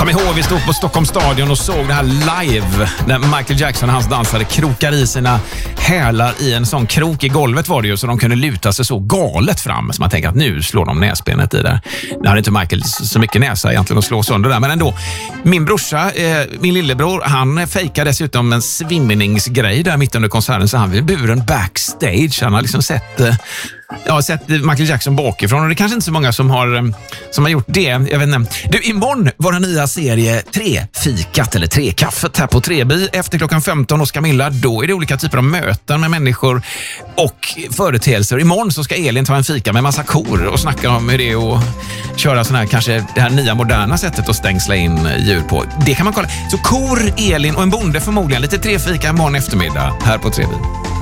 Kom ihåg, vi stod på Stockholms stadion och såg det här live när Michael Jackson och hans dansare krokar i sina hälar i en sån krok i golvet var det ju, så de kunde luta sig så galet fram så man tänker att nu slår de näsbenet i där. Det hade inte Michael så mycket näsa egentligen att slå sönder där, men ändå. Min brorsa, min lillebror, han fejkade dessutom en svimningsgrej där mitt under konserten, så han var buren backstage. Han har liksom sett Michael Jackson bakifrån, och det är kanske inte så många som har gjort det. Jag vet inte. Du, imorgon var den nya serie 3-fikat eller 3-kaffet här på Treby. Efter klockan 15 hos Camilla, då är det olika typer av möten med människor och företeelser. Imorgon så ska Elin ta en fika med massa kor och snacka om hur det är att köra sån här, kanske det här nya moderna sättet att stängsla in djur på. Det kan man kolla. Så kor, Elin och en bonde förmodligen. Lite 3-fika imorgon eftermiddag här på Treby.